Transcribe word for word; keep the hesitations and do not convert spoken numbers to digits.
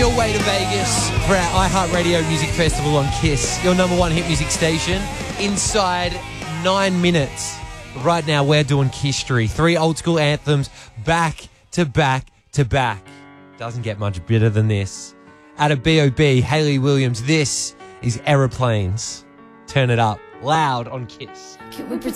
your way to Vegas for our iHeartRadio Music Festival on KISS, your number one hit music station. Inside nine minutes. Right now, we're doing History. Three old school anthems back to back to back. Doesn't get much better than this. Out of B O B, Hayley Williams, this is Aeroplanes. Turn it up loud on KISS.